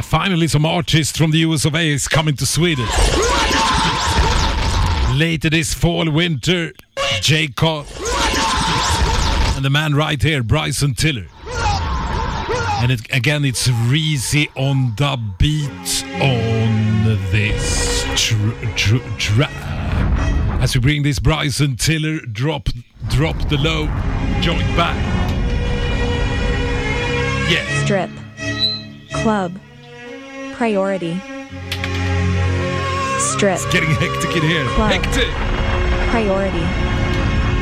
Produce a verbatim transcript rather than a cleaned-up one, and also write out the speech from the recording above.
finally some artists from the U S of A is coming to Sweden. Later this fall, winter, J. Cole. And the man right here, Bryson Tiller. And it, again, it's Reezy on the beat on this tr- tr- track. As we bring this Bryson Tiller, drop, drop the low, joint back. Yeah. Strip. Club. Priority. Strip. It's getting hectic in here. Club. Hectic. Priority.